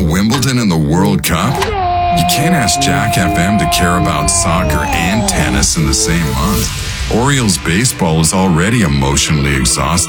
about Wimbledon and the World Cup? You can't ask Jack FM to care about soccer and tennis in the same month. Orioles baseball is already emotionally exhausting.